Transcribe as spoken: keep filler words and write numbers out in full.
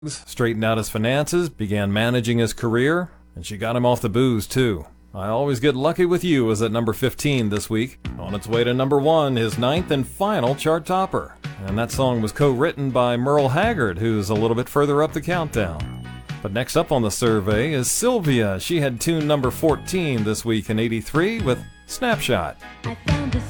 straightened out his finances, began managing his career, and she got him off the booze too. I Always Get Lucky With You was at number fifteen this week. On its way to number one, his ninth and final chart topper. And that song was co-written by Merle Haggard, who's a little bit further up the countdown. But next up on the survey is Sylvia. She had tune number fourteen this week in eighty-three with Snapshot. I found a